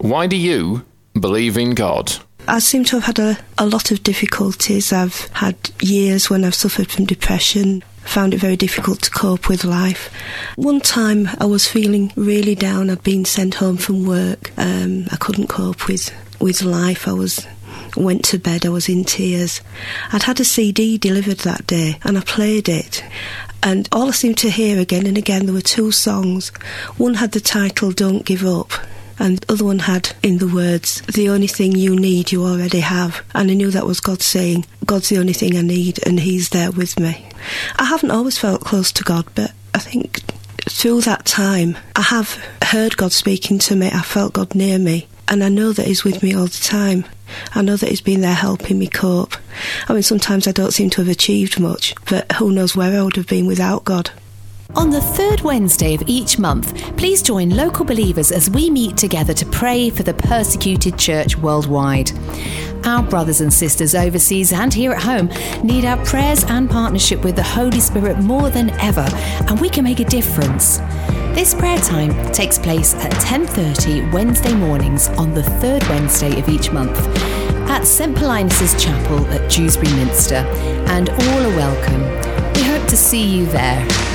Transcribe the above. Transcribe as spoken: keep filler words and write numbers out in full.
Why do you believe in God? I seem to have had a, a lot of difficulties. I've had years when I've suffered from depression, found it very difficult to cope with life. One time I was feeling really down. I'd been sent home from work. Um, I couldn't cope with, with life. I was went to bed. I was in tears. I'd had a C D delivered that day and I played it. And all I seemed to hear again and again, there were two songs. One had the title Don't Give Up. And the other one had in the words, the only thing you need you already have. And I knew that was God saying, God's the only thing I need and he's there with me. I haven't always felt close to God, but I think through that time I have heard God speaking to me. I felt God near me and I know that he's with me all the time. I know that he's been there helping me cope. I mean, sometimes I don't seem to have achieved much, but who knows where I would have been without God. On the third Wednesday of each month, please join local believers as we meet together to pray for the persecuted church worldwide. Our brothers and sisters overseas and here at home need our prayers and partnership with the Holy Spirit more than ever, and we can make a difference. This prayer time takes place at ten thirty Wednesday mornings on the third Wednesday of each month at Saint Paulinus' Chapel at Dewsbury Minster, and all are welcome. We hope to see you there.